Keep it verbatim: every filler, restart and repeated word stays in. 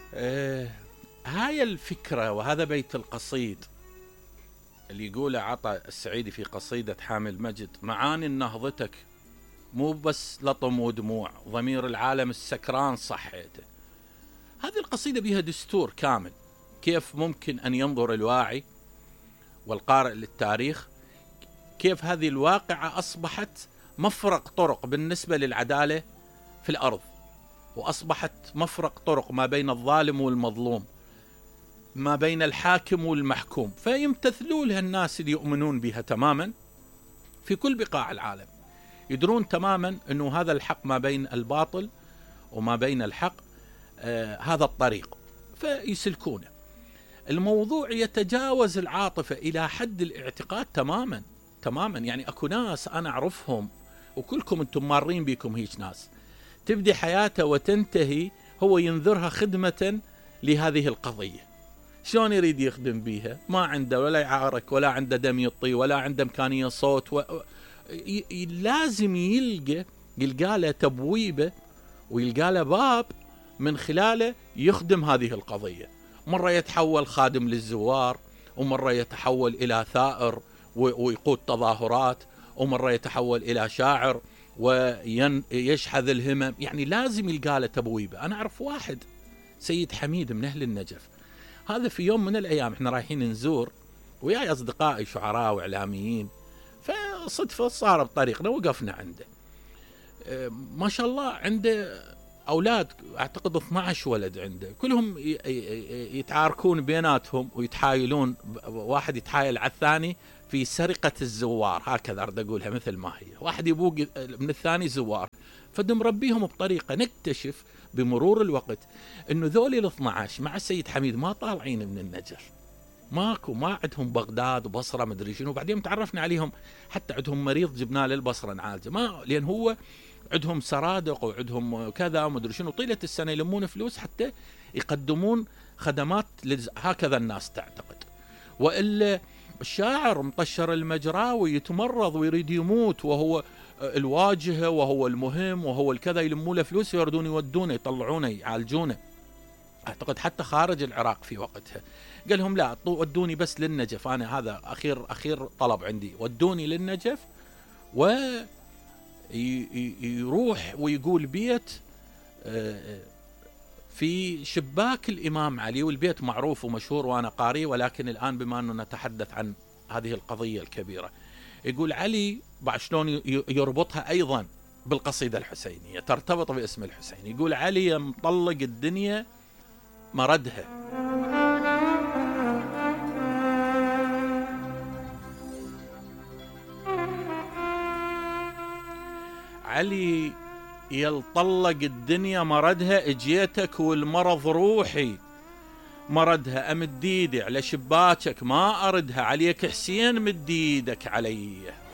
آه هاي الفكرة وهذا بيت القصيد اللي يقوله عطا السعيدي في قصيدة حامل مجد: معاني نهضتك مو بس لطم ودموع، ضمير العالم السكران صحيته. هذه القصيدة بها دستور كامل، كيف ممكن أن ينظر الواعي والقارئ للتاريخ، كيف هذه الواقعة أصبحت مفرق طرق بالنسبة للعدالة في الأرض، وأصبحت مفرق طرق ما بين الظالم والمظلوم، ما بين الحاكم والمحكوم، فيمتثلوا الناس اللي يؤمنون بها تماما في كل بقاع العالم، يدرون تماما أنه هذا الحق ما بين الباطل وما بين الحق، آه هذا الطريق، فيسلكونه. الموضوع يتجاوز العاطفة إلى حد الاعتقاد تماما تماما. يعني أكو ناس أنا أعرفهم وكلكم أنتم مارين بكم هيك ناس، تبدي حياته وتنتهي هو ينذرها خدمة لهذه القضية. شلون يريد يخدم بيها؟ ما عنده ولا يعارك ولا عنده دم يطي ولا عنده إمكانية صوت و... ي... ي... لازم يلقى يلقى له تبويبه ويلقى له باب من خلاله يخدم هذه القضية. مرة يتحول خادم للزوار، ومرة يتحول إلى ثائر ويقود تظاهرات، ومرة يتحول إلى شاعر ويشحذ الهمم. يعني لازم يلقى له تبويبه. أنا أعرف واحد سيد حميد من أهل النجف، هذا في يوم من الأيام إحنا رايحين نزور وياي أصدقائي شعراء وإعلاميين، فصدفة صار بطريقنا وقفنا عنده. ما شاء الله عنده أولاد، أعتقد اثني عشر ولد عنده، كلهم يتعاركون بيناتهم ويتحايلون، واحد يتحايل على الثاني في سرقة الزوار، هكذا أريد أقولها مثل ما هي، واحد يبوق من الثاني زوار، فدم ربيهم بطريقة. نكتشف بمرور الوقت إنه ذولي الاثنى عشر مع السيد حميد ما طالعين من النجف، ماكو، ما عندهم بغداد وبصرة مدري شنو. وبعدين تعرفنا عليهم، حتى عندهم مريض جبناه للبصرة نعالجه، ما لأن هو عندهم سرادق وعندهم كذا ومدري شنو، طيلة السنة يلمون فلوس حتى يقدمون خدمات للز... هكذا الناس تعتقد. وإلا الشاعر مطشر المجراوي يتمرض ويريد يموت وهو الواجهة وهو المهم وهو الكذا، يلمون له فلوس يردون يودونه يطلعونه يعالجونه. أعتقد حتى خارج العراق في وقتها قال لهم لا ودوني بس للنجف، أنا هذا أخير أخير طلب عندي، ودوني للنجف. و يروح ويقول بيت في شباك الإمام علي، والبيت معروف ومشهور وأنا قاري، ولكن الآن بما أنه نتحدث عن هذه القضية الكبيرة، يقول علي بعد شلون يربطها أيضا بالقصيدة الحسينية، ترتبط باسم الحسين. يقول علي مطلق الدنيا مردها، علي يلطلق الدنيا مردها، اجيتك والمرض روحي مردها، امد ايدي على شباكك ما اردها، عليك حسين مد ايدك علي.